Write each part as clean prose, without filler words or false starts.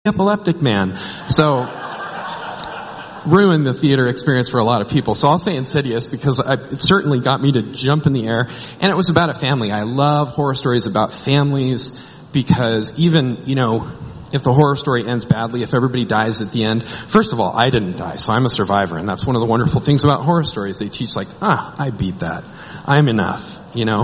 epileptic man. So, ruined the theater experience for a lot of people. So I'll say Insidious because it certainly got me to jump in the air. And it was about a family. I love horror stories about families because even, if the horror story ends badly, if everybody dies at the end, first of all, I didn't die, so I'm a survivor. And that's one of the wonderful things about horror stories. They teach I beat that. I'm enough,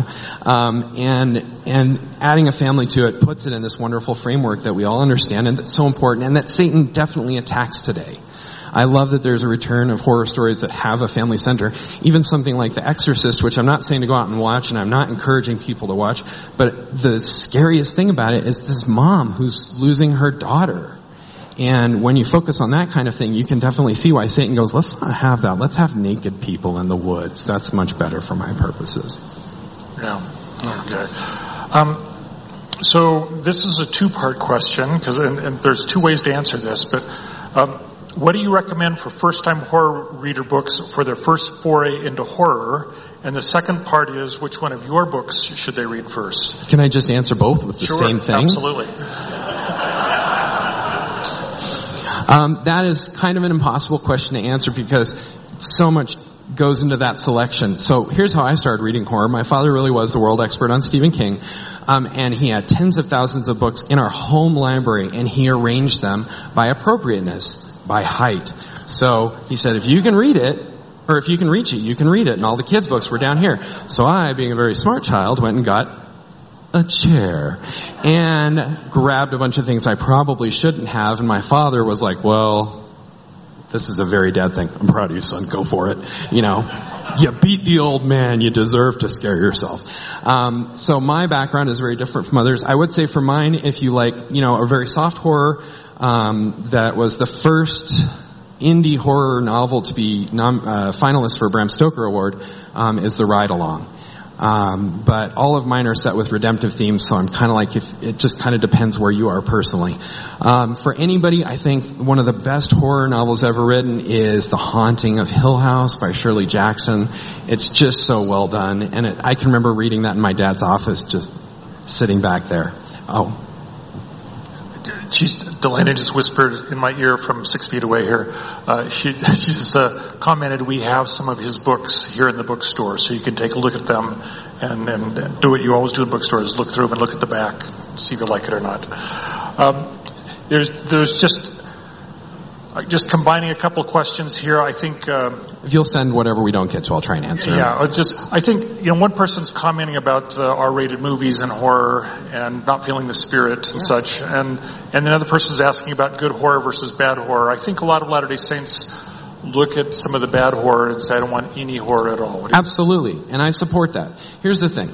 and adding a family to it puts it in this wonderful framework that we all understand and that's so important and that Satan definitely attacks today. I love that there's a return of horror stories that have a family center. Even something like The Exorcist, which I'm not saying to go out and watch, and I'm not encouraging people to watch, but the scariest thing about it is this mom who's losing her daughter. And when you focus on that kind of thing, you can definitely see why Satan goes, let's not have that. Let's have naked people in the woods. That's much better for my purposes. Yeah. Okay. So this is a two-part question, and there's two ways to answer this, but what do you recommend for first-time horror reader books for their first foray into horror? And the second part is, which one of your books should they read first? Can I just answer both with the same thing? Absolutely. That is kind of an impossible question to answer because so much goes into that selection. So here's how I started reading horror. My father really was the world expert on Stephen King. And he had tens of thousands of books in our home library, and he arranged them by appropriateness, by height. So he said, if you can read it, or if you can reach it, you can read it. And all the kids' books were down here. So I, being a very smart child, went and got a chair and grabbed a bunch of things I probably shouldn't have. And my father was like, well, this is a very dad thing. I'm proud of you, son. Go for it. You beat the old man. You deserve to scare yourself. So my background is very different from others. I would say for mine, if you like, a very soft horror, that was the first indie horror novel to be finalist for a Bram Stoker Award, is The Ride Along. But all of mine are set with redemptive themes, so I'm kind of like, it just kind of depends where you are personally. For anybody, I think one of the best horror novels ever written is The Haunting of Hill House by Shirley Jackson. It's just so well done, and I can remember reading that in my dad's office, just sitting back there. Oh. Delana just whispered in my ear from 6 feet away here. She just commented, we have some of his books here in the bookstore, so you can take a look at them and do what you always do in bookstores, look through them and look at the back, see if you like it or not. There's just combining a couple of questions here. I think if you'll send whatever we don't get to, I'll try and answer. Yeah, I think one person's commenting about R-rated movies and horror and not feeling the spirit and such, and another person's asking about good horror versus bad horror. I think a lot of Latter-day Saints look at some of the bad horror and say, I don't want any horror at all. Absolutely, and I support that. Here's the thing.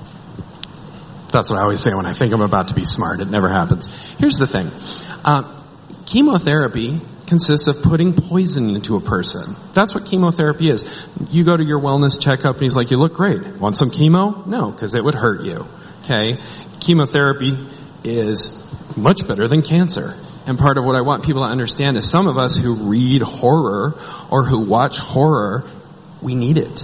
That's what I always say when I think I'm about to be smart. It never happens. Here's the thing. Chemotherapy consists of putting poison into a person. That's what chemotherapy is. You go to your wellness checkup and he's like, you look great. Want some chemo? No, because it would hurt you. Okay? Chemotherapy is much better than cancer. And part of what I want people to understand is some of us who read horror or who watch horror, we need it.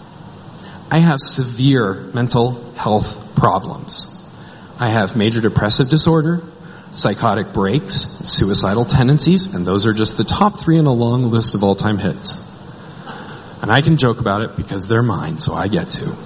I have severe mental health problems. I have major depressive disorder, psychotic breaks, suicidal tendencies, and those are just the top 3 in a long list of all-time hits. And I can joke about it because they're mine, so I get to.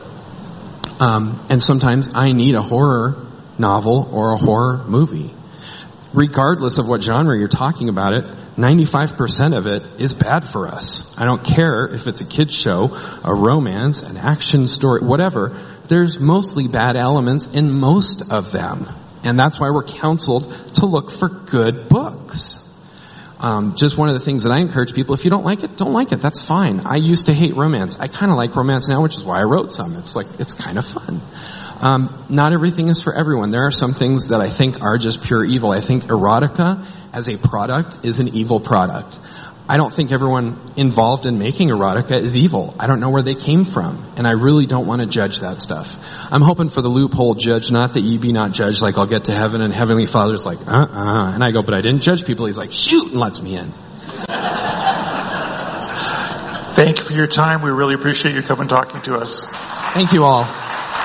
And sometimes I need a horror novel or a horror movie. Regardless of what genre you're talking about it, 95% of it is bad for us. I don't care if it's a kid's show, a romance, an action story, whatever. There's mostly bad elements in most of them. And that's why we're counseled to look for good books. Just one of the things that I encourage people, if you don't like it, don't like it. That's fine. I used to hate romance. I kind of like romance now, which is why I wrote some. It's kind of fun. Not everything is for everyone. There are some things that I think are just pure evil. I think erotica as a product is an evil product. I don't think everyone involved in making erotica is evil. I don't know where they came from, and I really don't want to judge that stuff. I'm hoping for the loophole, judge not that ye be not judged, like I'll get to heaven and Heavenly Father's like, and I go, but I didn't judge people. He's like, shoot, and lets me in. Thank you for your time. We really appreciate you coming and talking to us. Thank you all.